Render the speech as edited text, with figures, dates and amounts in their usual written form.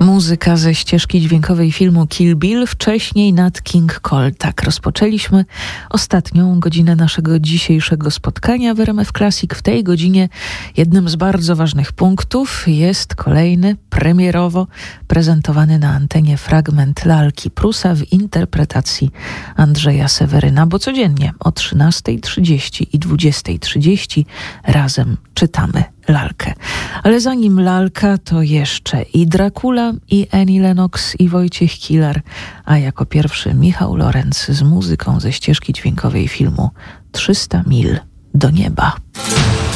Muzyka ze ścieżki dźwiękowej filmu Kill Bill, wcześniej Nat King Cole. Tak rozpoczęliśmy ostatnią godzinę naszego dzisiejszego spotkania w RMF Classic. W tej godzinie jednym z bardzo ważnych punktów jest kolejny, premierowo prezentowany na antenie fragment lalki Prusa w interpretacji Andrzeja Seweryna, bo codziennie o 13:30 i 20:30 razem czytamy lalkę. Ale zanim lalka, to jeszcze i Dracula, i Annie Lennox, i Wojciech Kilar, a jako pierwszy Michał Lorenz z muzyką ze ścieżki dźwiękowej filmu 300 mil do nieba.